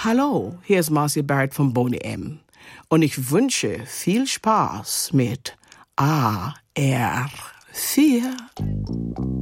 Hallo, hier ist Marcy Barrett von Boney M. Und ich wünsche viel Spaß mit AR4.